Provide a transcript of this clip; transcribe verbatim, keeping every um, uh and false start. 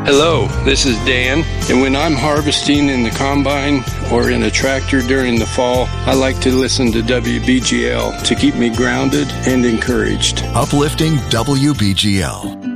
Hello, this is Dan, and when I'm harvesting in the combine or in a tractor during the fall, I like to listen to W B G L to keep me grounded and encouraged. Uplifting W B G L.